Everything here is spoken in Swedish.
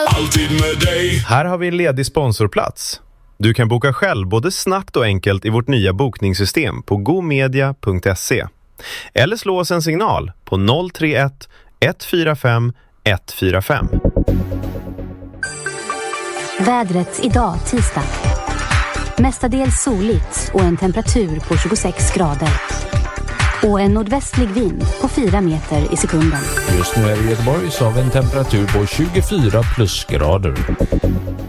Alltid med dig. Här har vi en ledig sponsorplats. Du kan boka själv både snabbt och enkelt i vårt nya bokningssystem på gomedia.se. Eller slå oss en signal på 031 145 145. Vädret idag tisdag. Mestadels soligt och en temperatur på 26 grader. Och en nordvästlig vind på 4 meter i sekunden. Just nu är det i Göteborg så har vi en temperatur på 24 plusgrader.